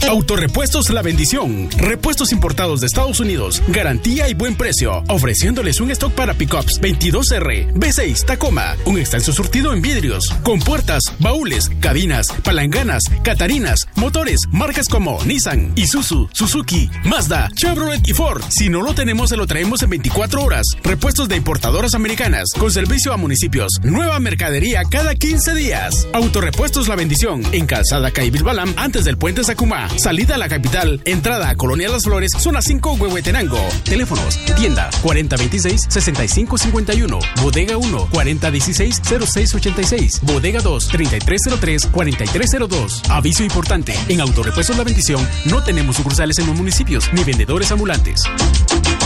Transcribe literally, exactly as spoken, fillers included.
Autorepuestos La Bendición. Repuestos importados de Estados Unidos. Garantía y buen precio. Ofreciéndoles un stock para pickups veintidós R, V seis, Tacoma. Un extenso surtido en vidrios. Con puertas, baúles, cabinas, palanganas, catarinas, motores, marcas como Nissan, Isuzu, Suzuki, Mazda, Chevrolet y Ford. Si no lo tenemos, se lo traemos en veinticuatro horas. Repuestos de importadoras americanas. Con servicio a municipios. Nueva mercadería cada quince días. Autorepuestos La Bendición. En Calzada Calle Bilbalam, antes del puente Sacumá. Salida a la capital, entrada a Colonia Las Flores, zona cinco, Huehuetenango. Teléfonos: tienda cuarenta veintiséis, sesenta y cinco cincuenta y uno, bodega uno, cuarenta dieciséis, cero seis ochenta y seis, bodega dos, treinta y tres cero tres, cuarenta y tres cero dos. Aviso importante: en Autorepuestos La Bendición no tenemos sucursales en los municipios ni vendedores ambulantes.